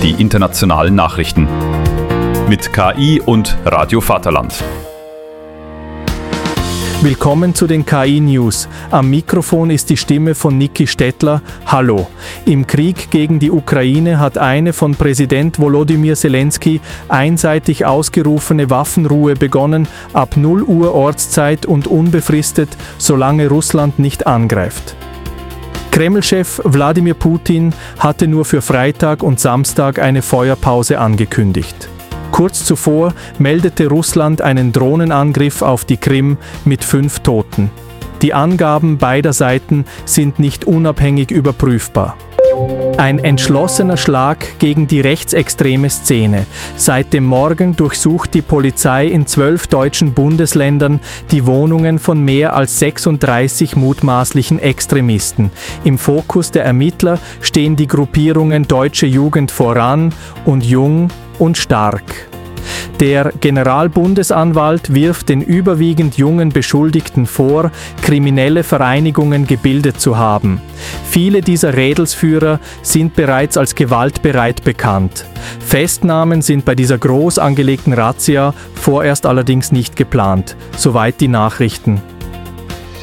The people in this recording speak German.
die internationalen Nachrichten. Mit KI und Radio Vaterland. Willkommen zu den KI-News. Am Mikrofon ist die Stimme von Niki Stettler. Hallo. Im Krieg gegen die Ukraine hat eine von Präsident Volodymyr Zelensky einseitig ausgerufene Waffenruhe begonnen, ab 0 Uhr Ortszeit und unbefristet, solange Russland nicht angreift. Kreml-Chef Wladimir Putin hatte nur für Freitag und Samstag eine Feuerpause angekündigt. Kurz zuvor meldete Russland einen Drohnenangriff auf die Krim mit 5 Toten. Die Angaben beider Seiten sind nicht unabhängig überprüfbar. Ein entschlossener Schlag gegen die rechtsextreme Szene. Seit dem Morgen durchsucht die Polizei in 12 deutschen Bundesländern die Wohnungen von mehr als 36 mutmaßlichen Extremisten. Im Fokus der Ermittler stehen die Gruppierungen Deutsche Jugend voran und Jung und Stark. Der Generalbundesanwalt wirft den überwiegend jungen Beschuldigten vor, kriminelle Vereinigungen gebildet zu haben. Viele dieser Rädelsführer sind bereits als gewaltbereit bekannt. Festnahmen sind bei dieser groß angelegten Razzia vorerst allerdings nicht geplant, soweit die Nachrichten.